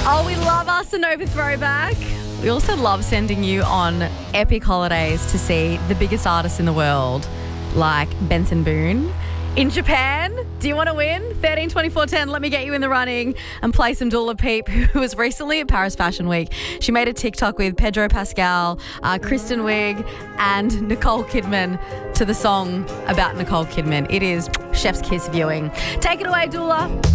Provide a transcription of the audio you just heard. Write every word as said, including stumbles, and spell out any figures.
Oh, we love us a Nova throwback. We also love sending you on epic holidays to see the biggest artists in the world, like Benson Boone. In Japan, do you want to win? thirteen twenty-four ten, let me get you in the running and play some Dula Peep, who was recently at Paris Fashion Week. She made a TikTok with Pedro Pascal, uh, Kristen Wiig and Nicole Kidman to the song about Nicole Kidman. It is Chef's Kiss viewing. Take it away, Dula.